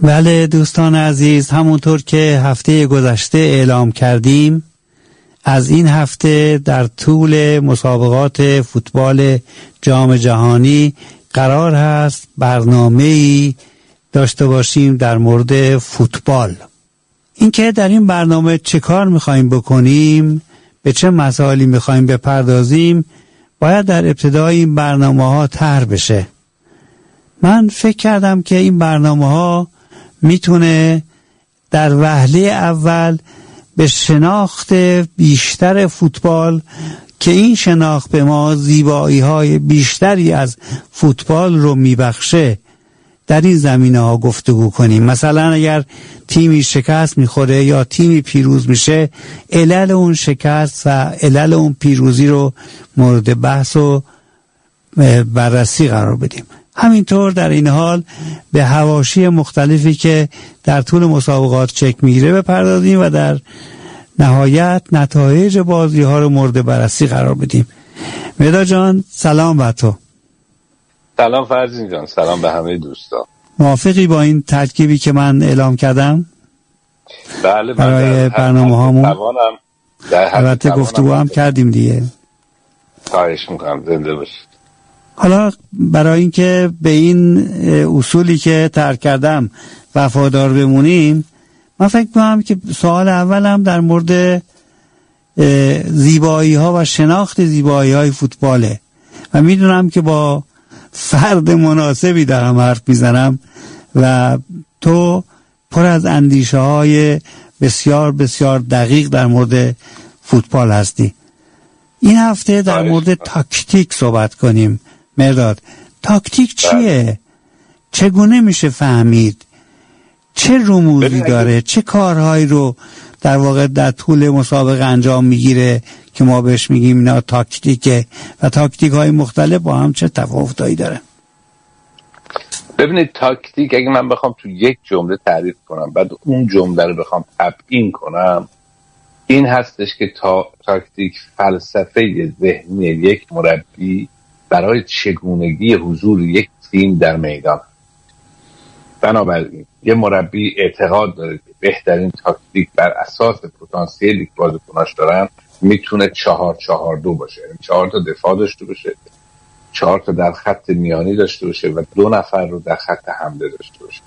بله دوستان عزیز، همونطور که هفته گذشته اعلام کردیم، از این هفته در طول مسابقات فوتبال جام جهانی قرار هست برنامه‌ای داشته باشیم در مورد فوتبال. اینکه در این برنامه چه کار می‌خوایم بکنیم، به چه مسائلی می‌خوایم بپردازیم، باید در ابتدای این برنامه‌ها طرح بشه. من فکر کردم که این برنامه‌ها میتونه در وهله اول به شناخت بیشتر فوتبال، که این شناخت به ما زیبایی‌های بیشتری از فوتبال رو میبخشه، در این زمینه‌ها گفتگو کنیم. مثلا اگر تیمی شکست میخوره یا تیمی پیروز میشه، علل اون شکست و علل اون پیروزی رو مورد بحث و بررسی قرار بدیم. همینطور در این حال به حواشی مختلفی که در طول مسابقات چک میگیره بپردازیم و در نهایت نتایج بازی ها رو مورد بررسی قرار بدیم. مهداد جان سلام بر تو. سلام فرزین جان، سلام به همه دوستان. موافقی با این ترکیبی که من اعلام کردم؟ بله، برای برنامه هامون البته گفتگو هم کردیم دیگه. خواهش میکنم، زنده باشید. حالا برای اینکه به این اصولی که ترک کردم وفادار بمونیم، من فکر می‌کنم که سوال اولم در مورد زیبایی ها و شناخت زیبایی های فوتباله و میدونم که با فرد مناسبی دارم حرف میزنم و تو پر از اندیشه های بسیار بسیار دقیق در مورد فوتبال هستی. این هفته در مورد تاکتیک صحبت کنیم. مهداد، تاکتیک چیه؟ چگونه میشه فهمید؟ چه رموزی داره؟ چه کارهایی رو در واقع در طول مسابقه انجام میگیره که ما بهش میگیم اینا تاکتیکه و تاکتیک های مختلف با هم چه تفاوتایی داره؟ ببینید، تاکتیک اگه من بخوام تو یک جمله تعریف کنم، بعد اون جمله رو بخوام تبیین کنم، این هستش که تاکتیک فلسفه ذهنی یک مربی برای چگونگی حضور یک تیم در میدان. بنابراین یه مربی اعتقاد داره که بهترین تاکتیک بر اساس پتانسیلی که بازیکناش دارن میتونه 4-4-2 باشه، یعنی 4 تا دفاع داشته باشه، 4 تا در خط میانی داشته باشه و 2 نفر رو در خط حمله داشته باشه.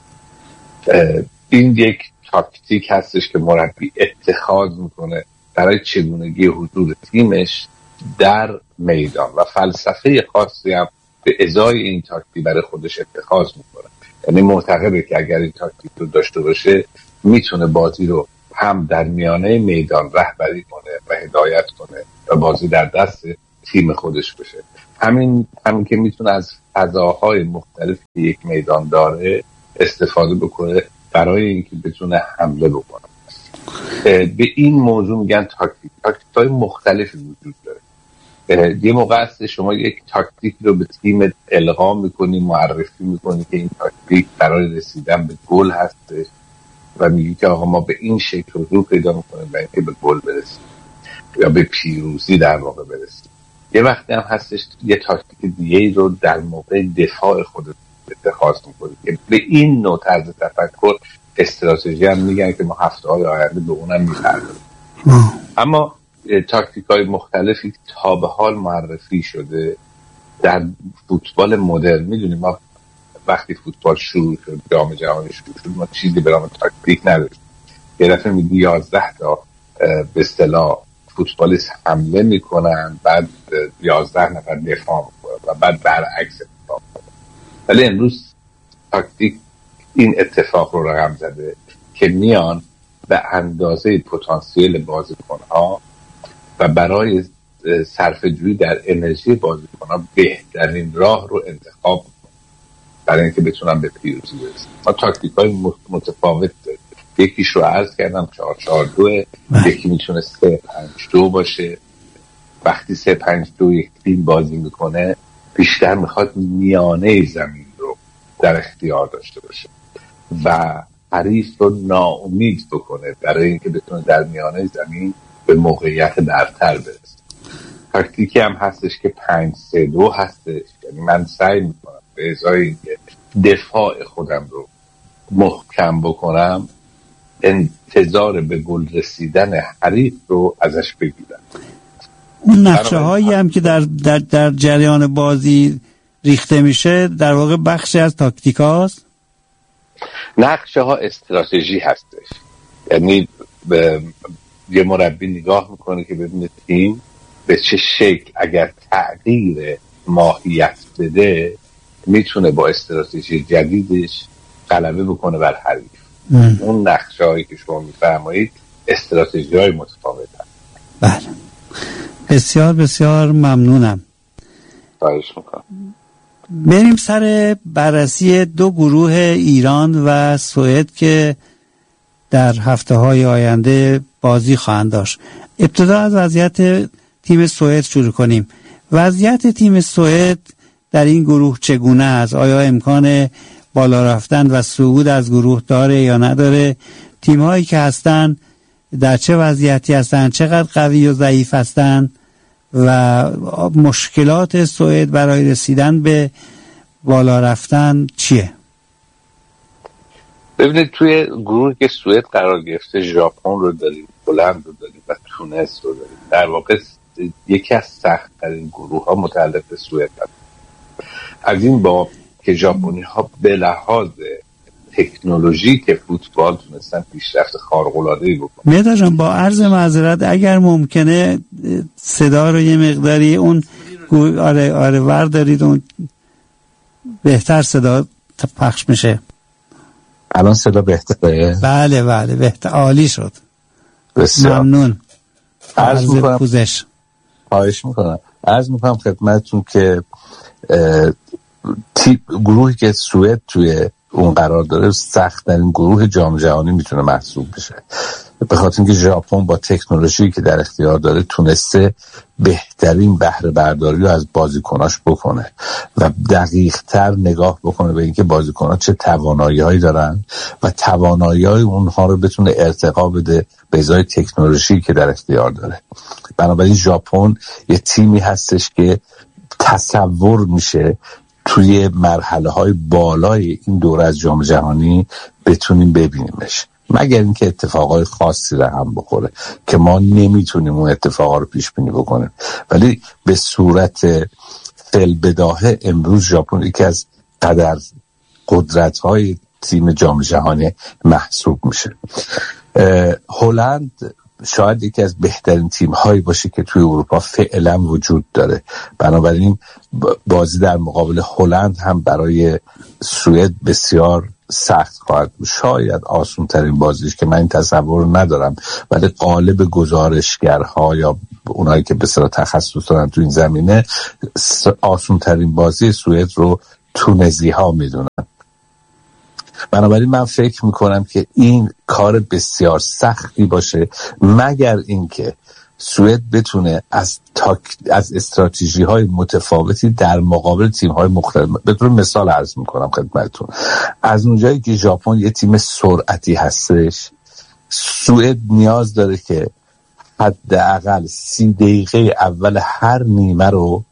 این یک تاکتیک هستش که مربی اتخاذ میکنه برای چگونگی حضور تیمش در میدان و فلسفه خاصی هم به ازای این تاکتیک برای خودش اتخاذ میکنه. یعنی معتقده که اگر این تاکتیک رو داشته باشه میتونه بازی رو هم در میانه میدان رهبری کنه و هدایت کنه و بازی در دست تیم خودش بشه. همین که میتونه از فضاهای مختلف که یک میدان داره استفاده بکنه برای اینکه بتونه حمله بکنه. به این موضوع میگن تاکتیک. تاکتیک‌های مختلفی وجود داره. یه موقع است شما یک تاکتیک رو به تیم القا میکنی، معرفی میکنی که این تاکتیک برای رسیدن به گل هستش و میگی که آقا ما به این شکل رو پیدا میکنیم برای اینکه به گل برسیم یا به پیروزی در واقع برسیم. یه وقتی هم هستش یه تاکتیک دیگه رو در موقع دفاع خودت اتخاذ میکنی که به این نوع طرز تفکر استراتژی هم میگن که ما هفته‌های آینده به اونم میپردازیم. اما تاکتیک‌های مختلفی تا به حال معرفی شده در فوتبال مدرن. میدونیم ما وقتی فوتبال شروع شد، جام جهانی شروع شد، ما چیزی به نام تاکتیک نداشتیم. یه دفعه میگی 11 تا به اصطلاح فوتبالیست حمله میکنن، بعد 11 نفر دفاع میکنن و بعد برعکس اتفاق میکنن. ولی امروز تاکتیک این اتفاق رو رقم زده که میان به اندازه پتانسیل بازیکن‌ها و برای صرفه‌جویی در انرژی بازیکن‌ها بهترین راه رو انتخاب کنن برای اینکه بتونن به پیروزی برسن. ما تاکتیک‌های متفاوت داریم. یکیش رو عرض کردم 4-4-2، یکی میتونه 3-5-2 باشه. وقتی 3-5-2 یک تیم بازی میکنه بیشتر میخواد میانه زمین رو در اختیار داشته باشه و حریف رو ناامید بکنه برای اینکه بتونه در میانه زمین به موقعیت برتر برسه. تاکتیکی هم هستش که 5-3-2 هستش، یعنی من سعی میکنم به ازای اینکه دفاع خودم رو کم بکنم انتظار به گل رسیدن حریف رو ازش بگیرم. اون نقشه هایی هم که در جریان بازی ریخته میشه در واقع بخشی از تاکتیک هاست. نقشه ها استراتژی هستش، یعنی یه مربی نگاه میکنه که ببینه تیم به چه شکل اگر تغییر ماهیت بده میتونه با استراتژی جدیدش غلبه بکنه بر حریف. اون نقشه هایی که شما میفرمایید استراتژی های متفاوت هست. بله، بسیار بسیار ممنونم. خواهش میکنم. بریم سر بررسی دو گروه ایران و سوئد که در هفته های آینده بازی خواهند داشت. ابتدا از وضعیت تیم سوئد شروع کنیم. وضعیت تیم سوئد در این گروه چگونه است؟ آیا امکان بالا رفتن و صعود از گروه داره یا نداره؟ تیم هایی که هستن در چه وضعیتی هستن؟ چقدر قوی و ضعیف هستن؟ و مشکلات سوئد برای رسیدن به بالا رفتن چیه؟ ببینید توی گروه که سوئد قرار گرفته ژاپن رو داریم، هلند رو داریم و تونس رو داریم. در واقع یکی از سخت‌ترین گروه ها متعلق به سوئد هست. از این باب که ژاپنی ها به لحاظ تکنولوژیک فوتبال تونستن پیشرفت خارق‌العاده‌ای بکنن. مهداد جان با عرض معذرت اگر ممکنه صدا رو یه مقداری اون آره وردارید، اون بهتر صدا پخش میشه. الان صدا بهتره؟ بله بهتر، عالی شد. بسیار ممنون. عرض میکنم پوزش. خواهش میکنم. عرض میکنم خدمتتون که گروهی که سوئد توی اون قرار داره سخت‌ترین گروه جام جهانی میتونه محسوب بشه، به خاطر اینکه ژاپن با تکنولوژی که در اختیار داره تونسته بهترین بهره برداری رو از بازیکناش بکنه و دقیق‌تر نگاه بکنه به اینکه بازیکن‌ها چه توانایی‌هایی دارن و توانایی‌های اونها رو بتونه ارتقا بده به ازای تکنولوژی که در اختیار داره. بنابراین ژاپن یه تیمی هستش که تصور میشه توی مرحله‌های بالای این دوره از جام جهانی بتونیم ببینیمش، مگر اینکه اتفاقای خاصی رقم بخوره که ما نمیتونیم اون اتفاقا رو پیش بینی بکنیم. ولی به صورت فی‌البداهه امروز ژاپن یکی از قدرت‌های تیم جام جهانی محسوب میشه. هلند شاید یکی از بهترین تیم‌هایی باشه که توی اروپا فعلا وجود داره. بنابراین بازی در مقابل هلند هم برای سوئد بسیار سخت خواهد بود. شاید آسون ترین بازیش که من این تصور رو ندارم، ولی غالب گزارشگرها یا اونایی که به اصطلاح تخصص دارن تو این زمینه آسون ترین بازی سوئد رو تونزی‌ها میدونن. بنابراین من فکر میکنم که این کار بسیار سختی باشه، مگر اینکه سوئد بتونه از استراتژی های متفاوتی در مقابل تیم های مختلف. به طور مثال عرض میکنم خدمتتون، از اونجایی که ژاپن یه تیم سرعتی هستش، سوئد نیاز داره که حداقل 30 دقیقه اول هر نیمه رو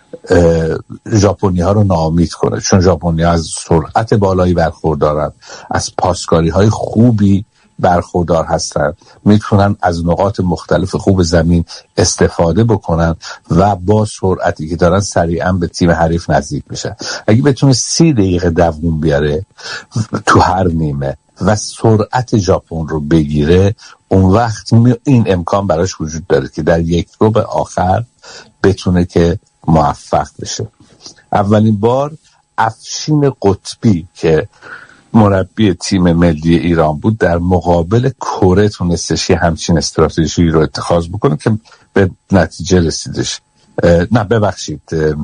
ژاپنی ها رو ناامید کنه، چون ژاپنی ها از سرعت بالایی برخوردارن، از پاسکاری های خوبی برخوردار هستن، میتونن از نقاط مختلف خوب زمین استفاده بکنن و با سرعتی که دارن سریعا به تیم حریف نزدیک بشن. اگه بتونه 30 دقیقه دووم بیاره تو هر نیمه و سرعت ژاپن رو بگیره، اون وقت این امکان براش وجود داره که در یک ربع آخر بتونه که موفق بشه. اولین بار افشین قطبی که مربی تیم ملی ایران بود در مقابل کره تونستش یه همچین استراتژی رو اتخاذ بکنه که به نتیجه رسیدش. نه ببخشید،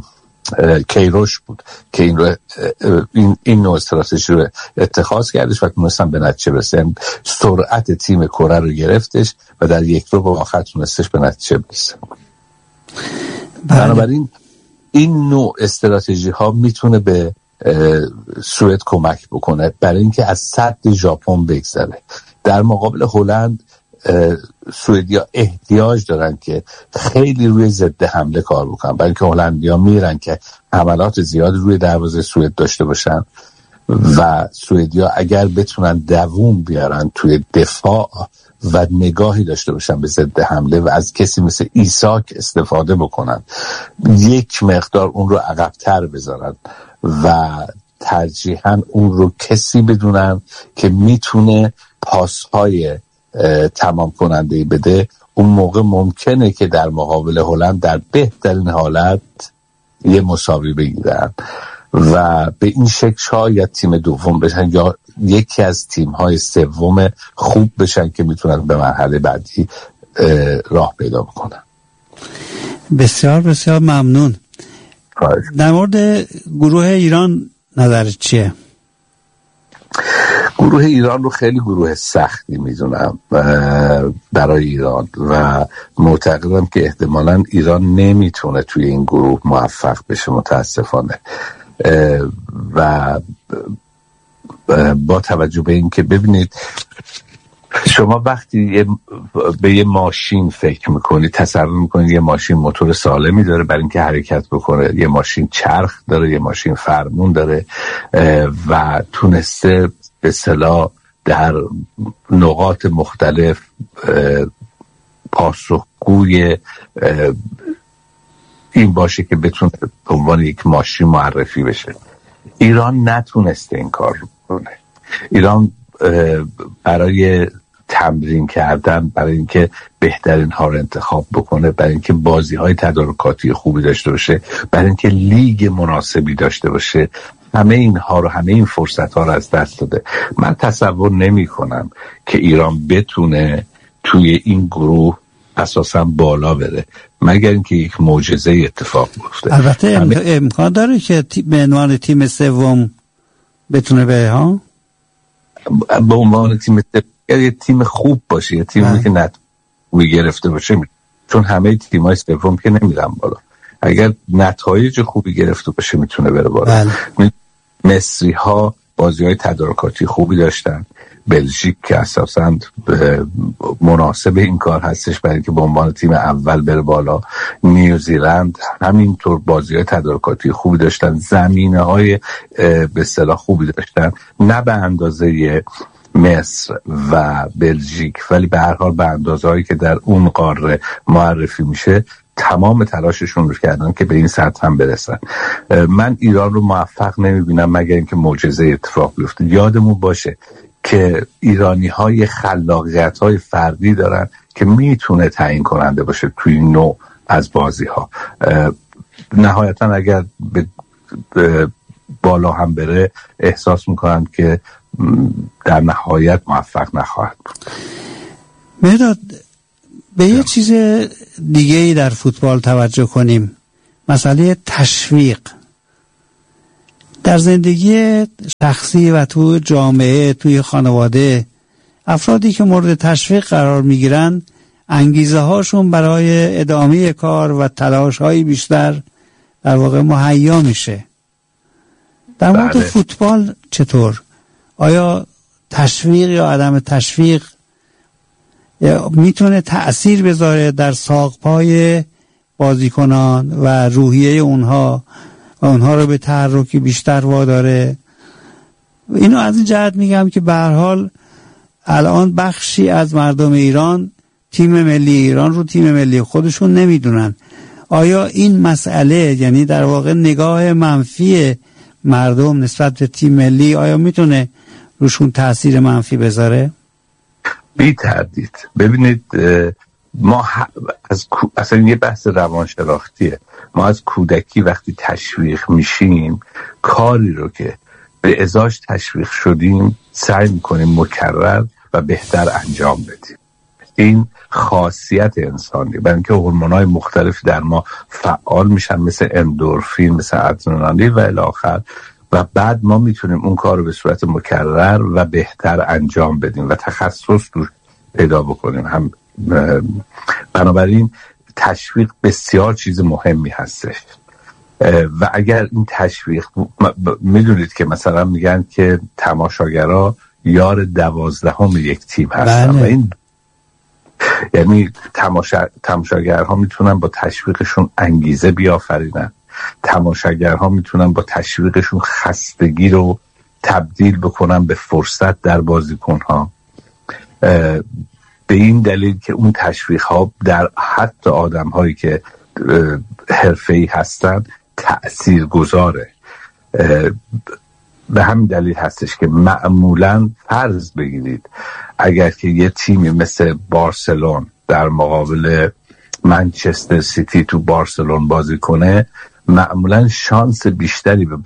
کیروش بود که این نوع استراتژی رو اتخاذ کردش و تونستن به نتیجه برسه. یعنی سرعت تیم کره رو گرفتش و در یک ربع آخر تونستش به نتیجه برسه. بنابراین این نوع استراتژی ها میتونه به سوئد کمک بکنه برای اینکه از سد ژاپن بگذره. در مقابل هلند سوئدیا احتیاج دارن که خیلی روی ضد حمله کار بکنن، برای اینکه هلندیا میرن که حملات زیاد روی دروازه سوئد داشته باشن و سوئدیا اگر بتونن دووم بیارن توی دفاع و نگاهی داشته باشن به ضد حمله و از کسی مثل ایساک استفاده بکنن، یک مقدار اون رو عقب‌تر بذارن و ترجیحاً اون رو کسی بدونن که میتونه پاسهای تمام کننده بده، اون موقع ممکنه که در مقابل هلند در بهترین حالت یه مساوی بگیرن و به این شکل شاید تیم دوم بشن یا یکی از تیم‌های سوم خوب بشن که میتونن به مرحله بعدی راه پیدا بکنن. بسیار بسیار ممنون. در مورد گروه ایران نظرت چیه؟ گروه ایران رو خیلی گروه سختی میدونم برای ایران و معتقدم که احتمالاً ایران نمیتونه توی این گروه موفق بشه متاسفانه. و با توجه به این که ببینید شما وقتی به یه ماشین فکر میکنید، تصور میکنید یه ماشین موتور سالمی داره برای اینکه حرکت بکنه، یه ماشین چرخ داره، یه ماشین فرمون داره و تونسته به اصطلاح در نقاط مختلف پاسخگوی این باشه که بتونه به عنوان یک ماشین معرفی بشه. ایران نتونسته این کار رو کنه. ایران برای تمرین کردن، برای اینکه بهترین ها رو انتخاب بکنه، برای اینکه بازی های تدارکاتی خوبی داشته باشه، برای اینکه لیگ مناسبی داشته باشه، همه اینها رو، همه این فرصت ها رو از دست داده. من تصور نمی کنم که ایران بتونه توی این گروه اساسا بالا بره مگر اینکه یک معجزه اتفاق بیفته. البته امکان داره که به عنوان تیم سوم بتونه بره ها، به عنوان تیم یه تیم خوب باشه، یه تیمی که نتیجه گرفته باشه، چون همه تیم‌های سوم که نمیرن بالا. اگر نتایج خوبی گرفته باشه میتونه بره بالا. مصری ها بازی‌های تدارکاتی خوبی داشتن، بلژیک که اساساً مناسب این کار هستش برای اینکه به عنوان تیم اول بره بالا، نیوزیلند همینطور بازی‌های تدارکاتی خوبی داشتن، زمینه‌های به اصطلاح خوبی داشتن، نه به اندازه مصر و بلژیک ولی به هر حال به اندازه‌ای که در اون قاره معرفی میشه تمام تلاششون رو کردن که به این سطح هم برسن. من ایران رو موفق نمیبینم مگر اینکه معجزه اتفاق بیفته. یادمون باشه که ایرانی‌های خلاقیت‌های فردی دارن که میتونه تعیین کننده باشه توی این نوع از بازی‌ها. نهایتاً اگر به بالا هم بره احساس میکنن که در نهایت موفق نخواهد بود. مهرداد، به یه چیز دیگه ای در فوتبال توجه کنیم، مسئله تشویق. در زندگی شخصی و توی جامعه، توی خانواده، افرادی که مورد تشویق قرار میگیرن انگیزه هاشون برای ادامه کار و تلاش های بیشتر در واقع مهیا میشه. در مورد فوتبال چطور؟ آیا تشویق یا عدم تشویق میتونه تأثیر بذاره در ساق‌پای بازیکنان و روحیه اونها و اونها رو به تحرکی بیشتر واداره؟ اینو از این جهت میگم که به هر حال الان بخشی از مردم ایران تیم ملی ایران رو تیم ملی خودشون نمیدونن. آیا این مسئله، یعنی در واقع نگاه منفی مردم نسبت به تیم ملی، آیا میتونه روشون تأثیر منفی بذاره؟ بی تردید. ببینید ما اصلا یه بحث روانشناختیه. ما از کودکی وقتی تشویق میشیم، کاری رو که به ازاش تشویق شدیم سعی میکنیم مکرر و بهتر انجام بدیم. این خاصیت انسانی، برای اینکه هورمون‌های مختلفی در ما فعال میشن، مثل اندورفین، مثل ادرنالین و الی آخر، و بعد ما میتونیم اون کار رو به صورت مکرر و بهتر انجام بدیم و تخصص رو پیدا بکنیم. هم بنابراین تشویق بسیار چیز مهمی هستش و اگر این تشویق، میدونید که مثلا میگن که تماشاگرها یار 12 یک تیم هستن. و این یعنی تماشاگرها میتونن با تشویقشون انگیزه بیافرینن، تماشاگرها میتونن با تشویقشون خستگی رو تبدیل بکنن به فرصت در بازیکن‌ها، به این دلیل که اون تشویق‌ها در حتی آدم‌هایی که حرفه‌ای هستن تأثیر گذاره. به همین دلیل هستش که معمولاً فرض بگیرید اگر که یه تیمی مثل بارسلون در مقابل منچستر سیتی تو بارسلون بازی کنه، معمولاً شانس بیشتری به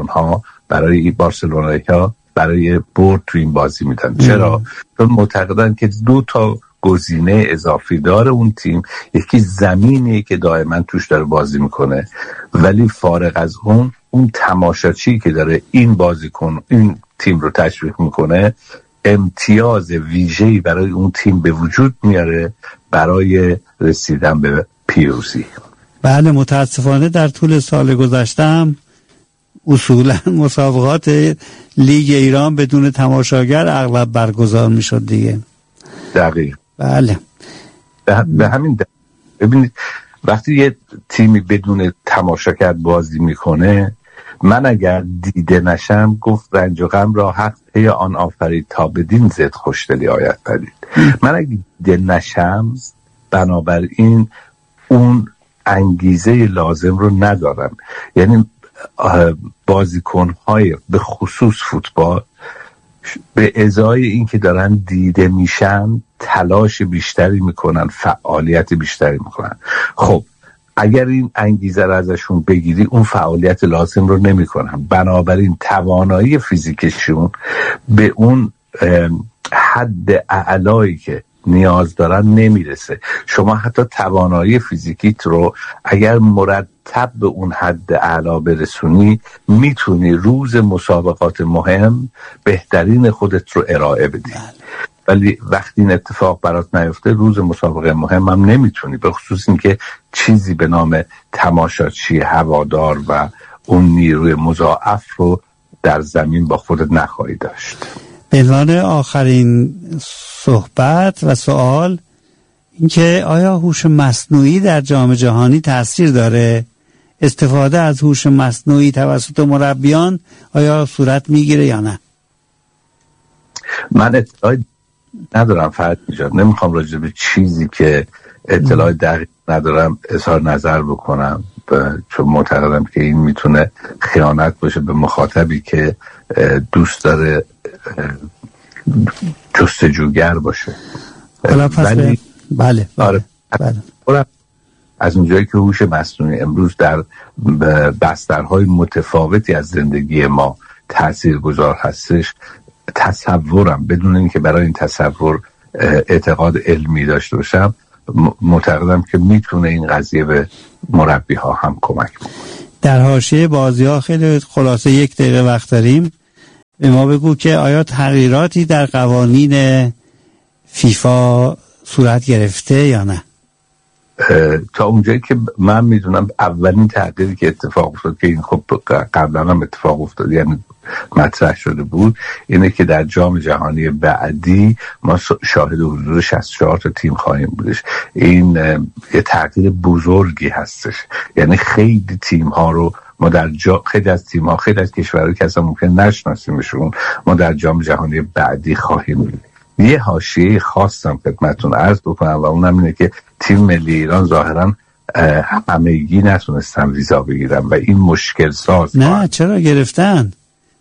بارسلونایی‌ها برای برد تو این بازی میدن. چرا؟ چون معتقدن که 2 تا گزینه اضافی داره اون تیم، یکی زمینی که دائما توش داره بازی میکنه، ولی فارغ از اون تماشاچی که داره این بازیکن این تیم رو تشویق میکنه امتیاز ویژه‌ای برای اون تیم به وجود میاره برای رسیدن به پیروزی. بله، متاسفانه در طول سال گذشته اصولا مسابقات لیگ ایران بدون تماشاگر اغلب برگزار میشد دیگه. دقیق. بله. به همین ببینید وقتی یه تیمی بدون تماشاگر بازی میکنه، من اگر دیده نشم گفت رنج و غم را حق پی آن آفرید تا بدین زد خوشدلی آید پدید. من اگر دیده نشم بنابراین اون انگیزه لازم رو ندارم. یعنی بازیکن‌های به خصوص فوتبال به ازای این که دارن دیده میشن تلاش بیشتری میکنن، فعالیت بیشتری میکنن. خب اگر این انگیزه رو ازشون بگیری اون فعالیت لازم رو نمیکنن، بنابراین توانایی فیزیکشون به اون حد اعلایی که نیاز دارن نمیرسه. شما حتی توانایی فیزیکیت رو اگر مرتب به اون حد اعلا برسونی میتونی روز مسابقات مهم بهترین خودت رو ارائه بدی، ولی وقتی این اتفاق برات نیفته روز مسابقه مهم هم نمیتونی، به خصوص این که چیزی به نام تماشاچی هوادار و اون نیروی مضاعف رو در زمین با خودت نخواهی داشت. به عنوان آخرین صحبت و سوال این که آیا هوش مصنوعی در جام جهانی تأثیر داره؟ استفاده از هوش مصنوعی توسط مربیان آیا صورت میگیره یا نه؟ من اطلاعی ندارم فرد میجاد، نمیخوام راجع به چیزی که اطلاع دقیق ندارم اظهار نظر بکنم، چون معتقدم که این میتونه خیانت باشه به مخاطبی که دوست داره جستجوگر باشه. ولی بله. از اونجایی که هوش مصنوعی امروز در بسترهای متفاوتی از زندگی ما تاثیرگذار هستش، تصورم بدون اینکه برای این تصور اعتقاد علمی داشته باشم معتقدم که میتونه این قضیه به مربی ها هم کمک بکنه. در حاشیه بازی ها خیلی خلاصه 1 دقیقه وقت داریم، به ما بگو که آیا تغییراتی در قوانین فیفا صورت گرفته یا نه؟ تا اونجایی که من میدونم اولین تغییری که اتفاق افتاد که این خب قبلا هم اتفاق افتاد، یعنی مطرح شده بود، اینه که در جام جهانی بعدی ما شاهد حضور 64 تا تیم خواهیم بودش. این یه تغییر بزرگی هستش، یعنی خیلی تیم ها رو ما خیلی از تیم ها، خیلی از کشورهایی که اصلا ممکن نشناسیمشون ما در جام جهانی بعدی خواهیم بود. یه حاشیه خاصم خدمتتون عرض بکنم و اونم اینه که تیم ملی ایران ظاهراً همگی نتونستن ویزا بگیرن و این مشکل ساز. نه چرا گرفتن؟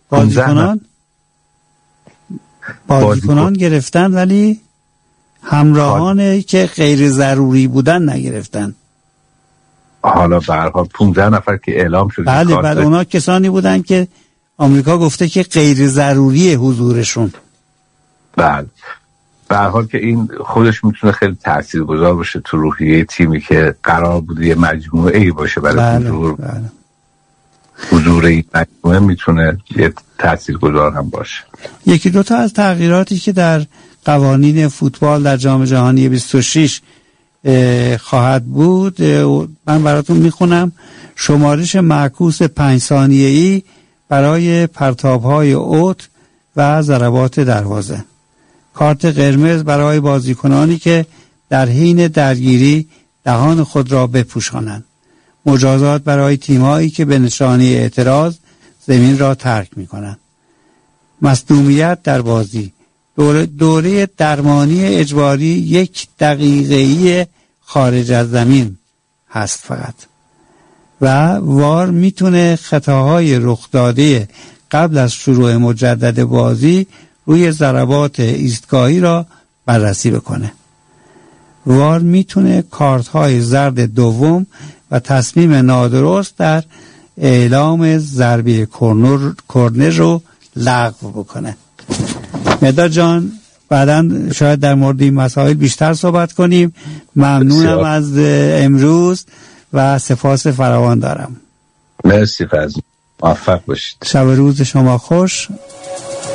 بازیکنان گرفتن ولی همراهانه که غیر ضروری بودن نگرفتن. حالا به هر حال 15 نفر که اعلام شد. بله اونا کسانی بودن که آمریکا گفته که غیر ضروری حضورشون. بله به هر حال که این خودش میتونه خیلی تاثیرگذار باشه تو روحیه تیمی که قرار بوده یه مجموعه‌ای باشه برای حضور این مجموعه میتونه یه تاثیرگذار هم باشه. 1-2 تا از تغییراتی که در قوانین فوتبال در جام جهانی 26 خواهد بود من براتون میخونم. شمارش معکوس 5 ثانیه‌ای برای پرتاب‌های اوت و ضربات دروازه. کارت قرمز برای بازیکنانی که در حین درگیری دهان خود را بپوشانند. مجازات برای تیم‌هایی که به نشانه اعتراض زمین را ترک می‌کنند. مصدومیت در بازی، دوره درمانی اجباری 1 دقیقه‌ای خارج از زمین هست فقط. و وار میتونه خطاهای رخ داده قبل از شروع مجدد بازی روی ضربات ایستگاهی را بررسی بکنه. وار میتونه کارت‌های زرد دوم و تصمیم نادرست در اعلام ضربه کرنر رو لغو بکنه. مداد جان بعداً شاید در مورد این مسائل بیشتر صحبت کنیم. ممنونم از امروز و سپاس فراوان دارم. مرسی فضل، موفق باشید. شب روز شما خوش.